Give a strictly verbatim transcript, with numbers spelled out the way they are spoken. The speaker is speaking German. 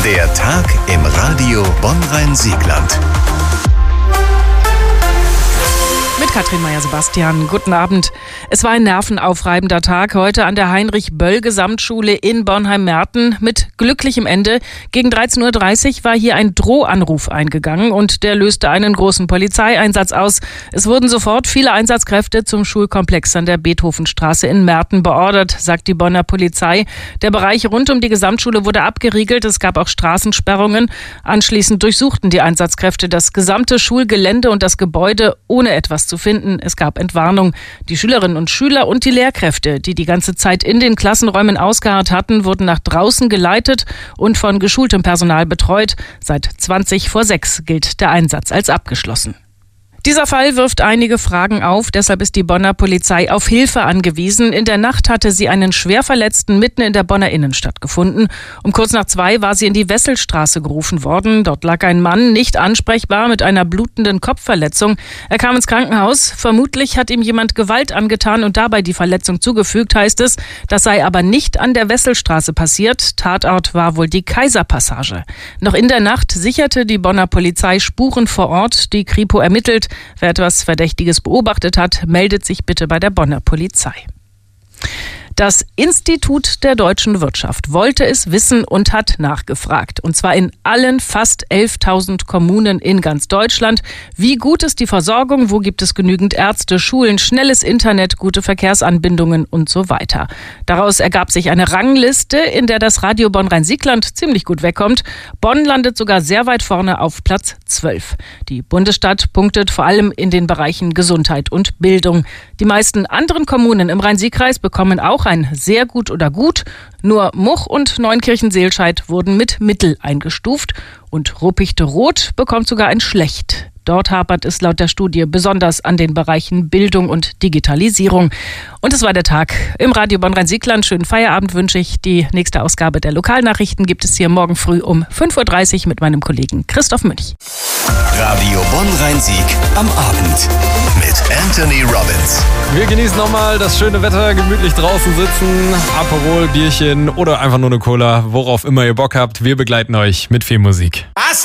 Der Tag im Radio Bonn-Rhein-Siegland. Mit Katrin Meyer-Sebastian. Guten Abend. Es war ein nervenaufreibender Tag heute an der Heinrich-Böll-Gesamtschule in Bornheim-Merten mit glücklichem Ende. Gegen dreizehn Uhr dreißig war hier ein Drohanruf eingegangen und der löste einen großen Polizeieinsatz aus. Es wurden sofort viele Einsatzkräfte zum Schulkomplex an der Beethovenstraße in Merten beordert, sagt die Bonner Polizei. Der Bereich rund um die Gesamtschule wurde abgeriegelt. Es gab auch Straßensperrungen. Anschließend durchsuchten die Einsatzkräfte das gesamte Schulgelände und das Gebäude ohne etwas zu finden. Es gab Entwarnung. Die Schülerinnen und Schüler und die Lehrkräfte, die die ganze Zeit in den Klassenräumen ausgeharrt hatten, wurden nach draußen geleitet und von geschultem Personal betreut. Seit zwanzig vor sechs gilt der Einsatz als abgeschlossen. Dieser Fall wirft einige Fragen auf, deshalb ist die Bonner Polizei auf Hilfe angewiesen. In der Nacht hatte sie einen Schwerverletzten mitten in der Bonner Innenstadt gefunden. Um kurz nach zwei war sie in die Wesselstraße gerufen worden. Dort lag ein Mann, nicht ansprechbar, mit einer blutenden Kopfverletzung. Er kam ins Krankenhaus. Vermutlich hat ihm jemand Gewalt angetan und dabei die Verletzung zugefügt, heißt es. Das sei aber nicht an der Wesselstraße passiert. Tatort war wohl die Kaiserpassage. Noch in der Nacht sicherte die Bonner Polizei Spuren vor Ort. Die Kripo ermittelt. Wer etwas Verdächtiges beobachtet hat, meldet sich bitte bei der Bonner Polizei. Das Institut der deutschen Wirtschaft wollte es wissen und hat nachgefragt. Und zwar in allen fast elftausend Kommunen in ganz Deutschland. Wie gut ist die Versorgung? Wo gibt es genügend Ärzte, Schulen, schnelles Internet, gute Verkehrsanbindungen und so weiter? Daraus ergab sich eine Rangliste, in der das Radio Bonn-Rhein-Siegland ziemlich gut wegkommt. Bonn landet sogar sehr weit vorne auf Platz zwölf. Die Bundesstadt punktet vor allem in den Bereichen Gesundheit und Bildung. Die meisten anderen Kommunen im Rhein-Sieg-Kreis bekommen auch ein sehr gut oder gut. Nur Much und Neunkirchen-Seelscheid wurden mit Mittel eingestuft. Und Ruppichte-Roth bekommt sogar ein schlecht. Dort hapert es laut der Studie besonders an den Bereichen Bildung und Digitalisierung. Und es war der Tag im Radio Bonn-Rhein-Siegland. Schönen Feierabend wünsche ich. Die nächste Ausgabe der Lokalnachrichten gibt es hier morgen früh um fünf Uhr dreißig mit meinem Kollegen Christoph Münch. Radio Bonn-Rhein-Sieg am Abend mit Anthony Robbins. Wir genießen nochmal das schöne Wetter, gemütlich draußen sitzen, Aperol, Bierchen oder einfach nur eine Cola, worauf immer ihr Bock habt. Wir begleiten euch mit viel Musik.